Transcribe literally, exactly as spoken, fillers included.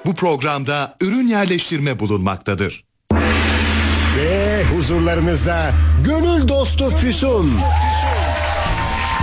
Bu programda ürün yerleştirme bulunmaktadır. Ve huzurlarınızda gönül dostu Füsun.